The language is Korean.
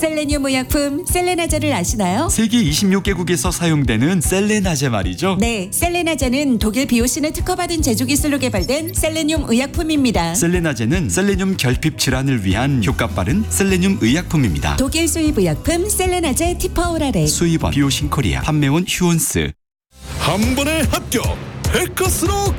셀레늄 의약품 셀레나제를 아시나요? 세계 26개국에서 사용되는 셀레나제 말이죠. 네, 셀레나제는 독일 비오신을 특허받은 제조 기술로 개발된 셀레늄 의약품입니다. 셀레나제는 셀레늄 결핍 질환을 위한 효과 빠른 셀레늄 의약품입니다. 독일 수입 의약품 셀레나제 티퍼오라레. 수입원 비오신 코리아, 판매원 휴온스. 한 번에 합격! 백커스로